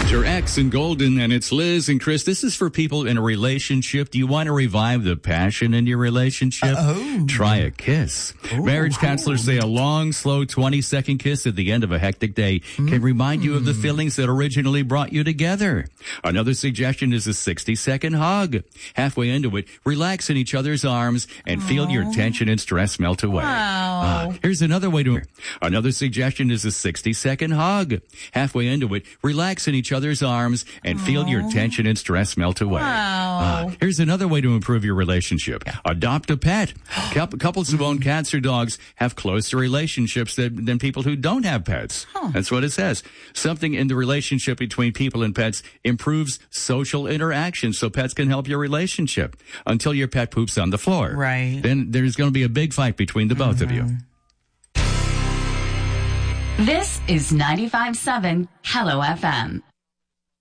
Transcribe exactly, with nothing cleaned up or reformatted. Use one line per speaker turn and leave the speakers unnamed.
Your X and Golden, and it's Liz and Chris. This is for people in a relationship. Do you want to revive the passion in your relationship?
Uh-oh.
Try a kiss.
Ooh,
Marriage counselors say a long, slow twenty-second kiss at the end of a hectic day can remind you of the feelings that originally brought you together. Another suggestion is a sixty-second hug. Halfway into it, relax in each other's arms and
Aww.
feel your tension and stress melt away.
Wow.
Uh, here's another way to... Another suggestion is a sixty-second hug. Halfway into it, relax in each other's arms and feel your tension and stress melt away.
Wow.
Uh, here's another way to improve your relationship. Adopt a pet. Couples who own cats or dogs have closer relationships than, than people who don't have pets.
Huh.
That's what it says. Something in the relationship between people and pets improves social interaction so pets can help your relationship until your pet poops on the floor.
Right.
Then there's going to be a big fight between the both
Mm-hmm.
of you.
This is ninety-five point seven Hello F M.